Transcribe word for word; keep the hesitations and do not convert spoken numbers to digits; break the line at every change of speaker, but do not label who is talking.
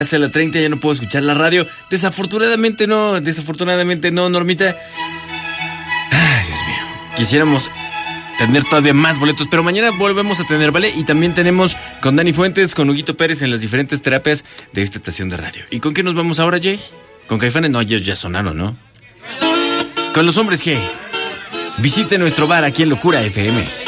hace la treinta ya no puedo escuchar la radio. Desafortunadamente no, desafortunadamente no, Normita. Ay, Dios mío. Quisiéramos tener todavía más boletos, pero mañana volvemos a tener, ¿vale? Y también tenemos con Dani Fuentes, con Huguito Pérez en las diferentes terapias de esta estación de radio. ¿Y con qué nos vamos ahora, Jay? ¿Con Caifanes? No, ellos ya sonaron, ¿no? Con los Hombres G. Visite nuestro bar aquí en Locura F M.